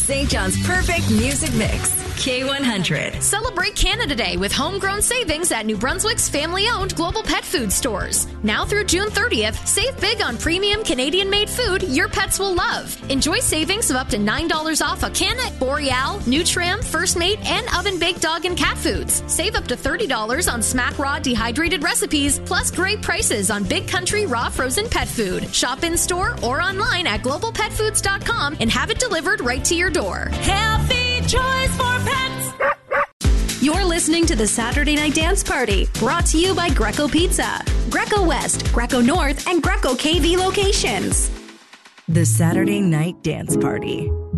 St. John's perfect music mix. K100. Celebrate Canada Day with homegrown savings at New Brunswick's family-owned Global Pet Food stores. Now through June 30th, save big on premium Canadian-made food your pets will love. Enjoy savings of up to $9 off a Canna, Boreal, Nutram, First Mate, and oven-baked dog and cat foods. Save up to $30 on Smack Raw dehydrated recipes, plus great prices on Big Country raw frozen pet food. Shop in-store or online at globalpetfoods.com and have it delivered right to your door. Healthy choice for pets. You're listening to the Saturday Night Dance Party, brought to you by Greco Pizza, Greco West, Greco North, and Greco KV locations. The Saturday Night Dance Party.